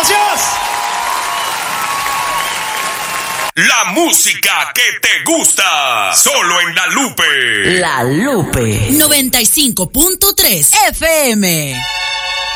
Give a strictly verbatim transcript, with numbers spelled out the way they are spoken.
Gracias. La música que te gusta, solo en La Lupe. La Lupe noventa y cinco punto tres F M.